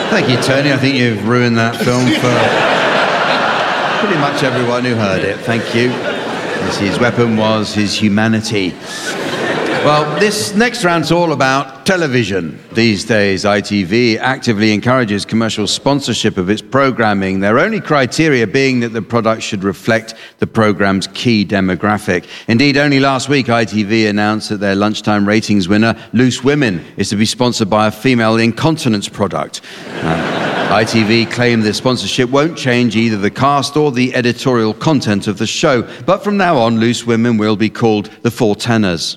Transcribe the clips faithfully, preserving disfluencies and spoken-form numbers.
Thank you, Tony. I think you've ruined that film for pretty much everyone who heard it. Thank you. His weapon was his humanity. Well, this next round's all about television. These days, I T V actively encourages commercial sponsorship of its programming, their only criteria being that the product should reflect the program's key demographic. Indeed, only last week, I T V announced that their lunchtime ratings winner, Loose Women, is to be sponsored by a female incontinence product. Uh, I T V claim the sponsorship won't change either the cast or the editorial content of the show, but from now on, Loose Women will be called the Four Tenors.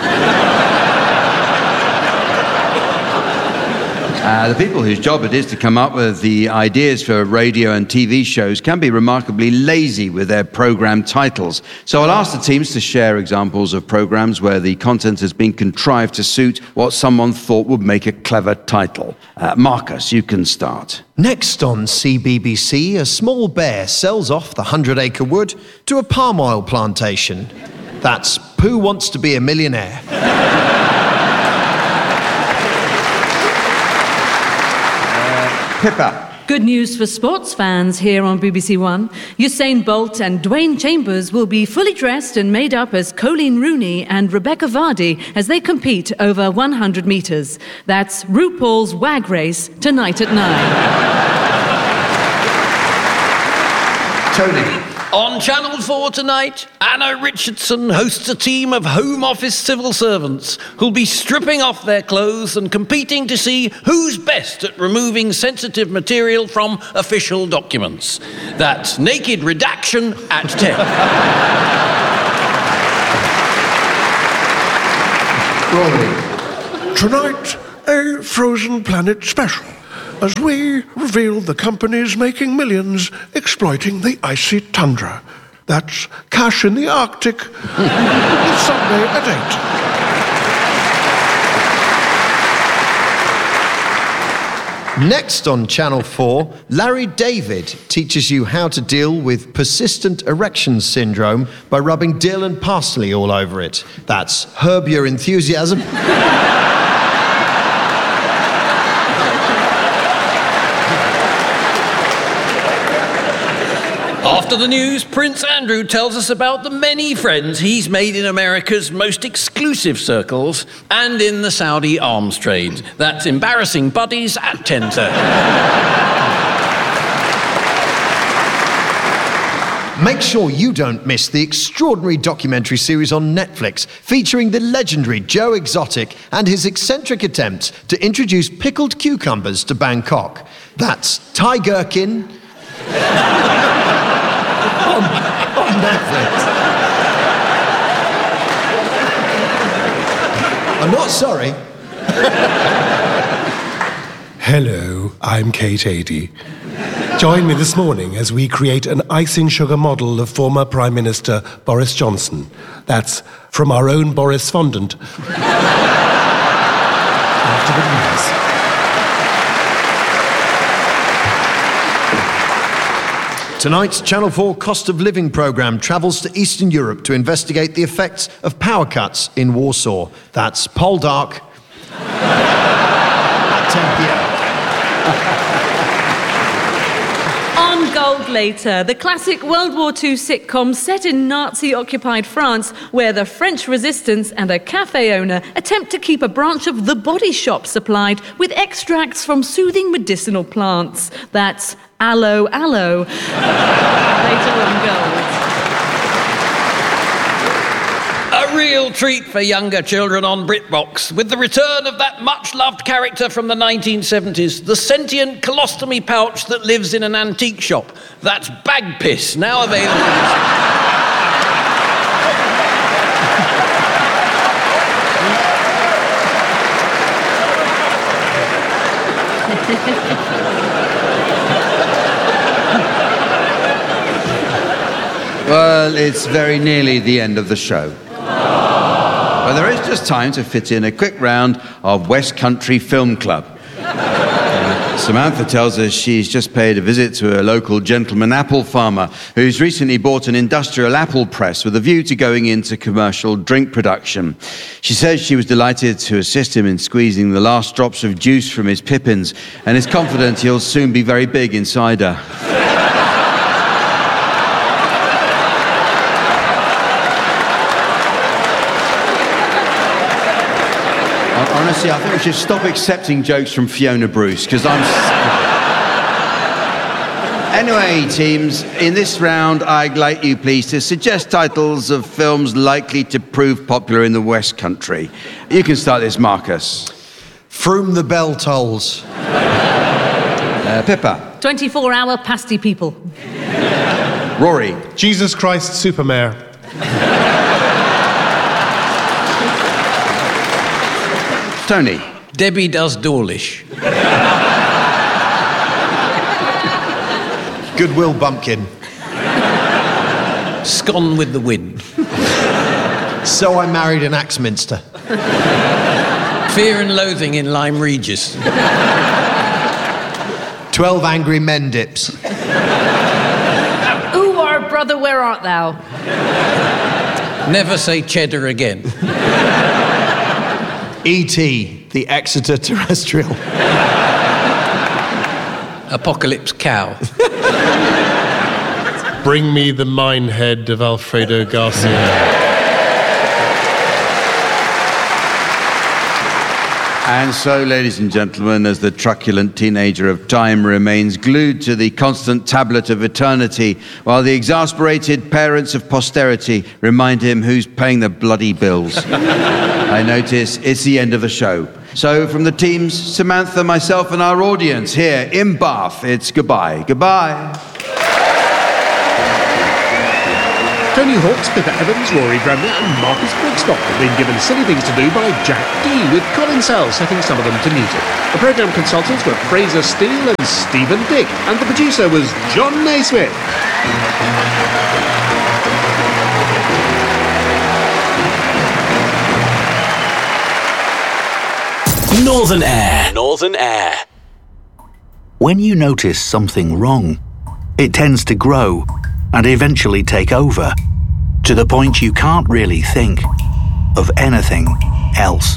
Uh, the people whose job it is to come up with the ideas for radio and T V shows can be remarkably lazy with their programme titles. So I'll ask the teams to share examples of programmes where the content has been contrived to suit what someone thought would make a clever title. Uh, Marcus, you can start. Next on C B B C, a small bear sells off the hundred-acre wood to a palm oil plantation. That's Pooh Wants to Be a Millionaire. Pippa. Good news for sports fans here on B B C One. Usain Bolt and Dwayne Chambers will be fully dressed and made up as Colleen Rooney and Rebecca Vardy as they compete over one hundred metres. That's RuPaul's WAG race tonight at nine. Tony. On Channel four tonight, Anna Richardson hosts a team of Home Office civil servants who'll be stripping off their clothes and competing to see who's best at removing sensitive material from official documents. That's Naked Redaction at ten. Rory. Tonight, a Frozen Planet special, as we reveal the companies making millions exploiting the icy tundra. That's Cash in the Arctic. It's Sunday at eight. Next on Channel four, Larry David teaches you how to deal with persistent erection syndrome by rubbing dill and parsley all over it. That's Herb Your Enthusiasm. After the news, Prince Andrew tells us about the many friends he's made in America's most exclusive circles and in the Saudi arms trade. That's Embarrassing Buddies at ten thirty. Make sure you don't miss the extraordinary documentary series on Netflix featuring the legendary Joe Exotic and his eccentric attempt to introduce pickled cucumbers to Bangkok. That's Ty Gherkin on, on Netflix. I'm not sorry. Hello, I'm Kate Adie. Join me this morning as we create an icing sugar model of former Prime Minister Boris Johnson. That's from our own Boris Fondant. After the news. Tonight's Channel four Cost of Living programme travels to Eastern Europe to investigate the effects of power cuts in Warsaw. That's Poldark at ten p.m. On Gold Later, the classic World War Two sitcom set in Nazi-occupied France, where the French resistance and a cafe owner attempt to keep a branch of The Body Shop supplied with extracts from soothing medicinal plants. That's Aloe Aloe. Later on Gold. A real treat for younger children on BritBox, with the return of that much-loved character from the nineteen seventies, the sentient colostomy pouch that lives in an antique shop. That's Bag Piss, now available. Well, it's very nearly the end of the show. But there is just time to fit in a quick round of West Country Film Club. Uh, Samantha tells us she's just paid a visit to a local gentleman apple farmer who's recently bought an industrial apple press with a view to going into commercial drink production. She says she was delighted to assist him in squeezing the last drops of juice from his pippins and is confident he'll soon be very big in cider. Honestly, I think we should stop accepting jokes from Fiona Bruce, because I'm... Anyway, teams, in this round, I'd like you, please, to suggest titles of films likely to prove popular in the West Country. You can start this, Marcus. Froom the Bell Tolls. Uh, Pippa. twenty-four hour pasty people. Rory. Jesus Christ Supermare. Tony. Debbie Does Dawlish. Goodwill Bumpkin. Scone with the Wind. So I Married an Axminster. Fear and Loathing in Lyme Regis. Twelve Angry Men Dips. Ooh, our brother, where art thou? Never Say Cheddar Again. E T the Exeter Terrestrial. Apocalypse Cow. Bring Me the Minehead of Alfredo Garcia. And so, ladies and gentlemen, as the truculent teenager of time remains glued to the constant tablet of eternity, while the exasperated parents of posterity remind him who's paying the bloody bills, I notice it's the end of the show. So, from the teams, Samantha, myself, and our audience here in Bath, it's goodbye. Goodbye. Tony Hawks, Pippa Evans, Rory Bremner and Marcus Brigstock have been given Silly Things to Do by Jack D, with Colin Sell setting some of them to music. The programme consultants were Fraser Steele and Stephen Dick, and the producer was John Naismith. Northern Air. Northern Air. When you notice something wrong, it tends to grow and eventually take over, to the point you can't really think of anything else.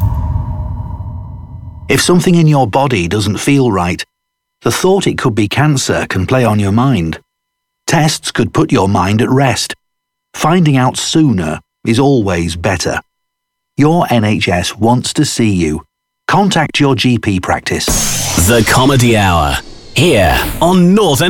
If something in your body doesn't feel right, the thought it could be cancer can play on your mind. Tests could put your mind at rest. Finding out sooner is always better. Your N H S wants to see you. Contact your G P practice. The Comedy Hour, here on Northern